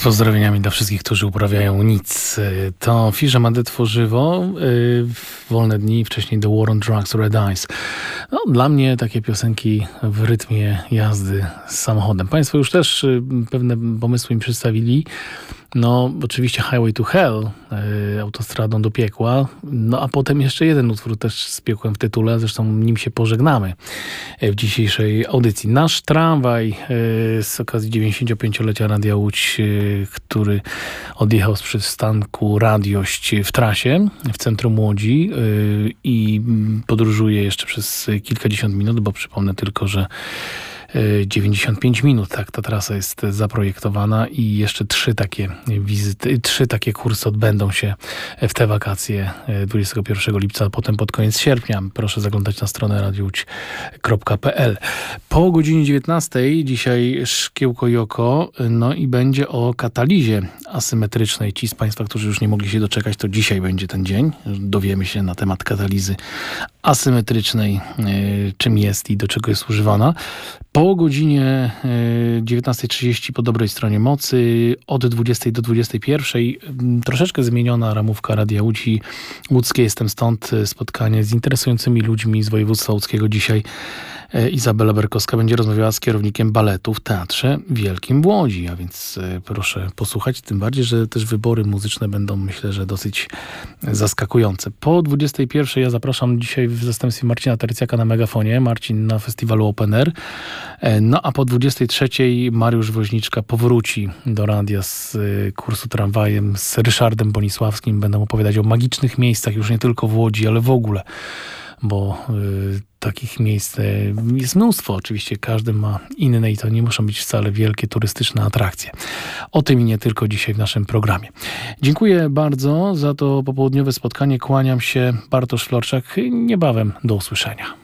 pozdrowieniami dla wszystkich, którzy uprawiają nic. To Fischer Mandet Tworzywo, Wolne dni, wcześniej The War on Drugs, Red Eyes. No, dla mnie takie piosenki w rytmie jazdy z samochodem. Państwo już też pewne pomysły mi przedstawili. No, oczywiście Highway to Hell, autostradą do piekła. No, a potem jeszcze jeden utwór też z piekłem w tytule. Zresztą nim się pożegnamy w dzisiejszej audycji. Nasz tramwaj z okazji 95-lecia Radia Łódź, który odjechał z przystanku Radiość w trasie w centrum Łodzi i podróżuje jeszcze przez kilkadziesiąt minut, bo przypomnę tylko, że 95 minut, tak, ta trasa jest zaprojektowana i jeszcze 3 takie kursy odbędą się w te wakacje 21 lipca, a potem pod koniec sierpnia. Proszę zaglądać na stronę radiouć.pl. Po godzinie 19 dzisiaj Szkiełko i Oko, no i będzie o katalizie asymetrycznej. Ci z Państwa, którzy już nie mogli się doczekać, to dzisiaj będzie ten dzień. Dowiemy się na temat katalizy asymetrycznej, czym jest i do czego jest używana. Po godzinie 19:30 po dobrej stronie mocy, od 20 do 21 troszeczkę zmieniona ramówka Radia Łódzkie. Jestem stąd, spotkanie z interesującymi ludźmi z województwa łódzkiego. Dzisiaj Izabela Berkowska będzie rozmawiała z kierownikiem baletu w Teatrze Wielkim w Łodzi, a więc proszę posłuchać, tym bardziej, że też wybory muzyczne będą, myślę, że dosyć zaskakujące. Po 21 ja zapraszam dzisiaj w zastępstwie Marcina Terycjaka na Megafonie, Marcin na festiwalu Open Air, no a po 23 Mariusz Woźniczka powróci do radia z kursu tramwajem z Ryszardem Bonisławskim. Będą opowiadać o magicznych miejscach, już nie tylko w Łodzi, ale w ogóle, bo takich miejsc jest mnóstwo. Oczywiście każdy ma inne i to nie muszą być wcale wielkie turystyczne atrakcje. O tym i nie tylko dzisiaj w naszym programie. Dziękuję bardzo za to popołudniowe spotkanie. Kłaniam się, Bartosz Florczak. Niebawem do usłyszenia.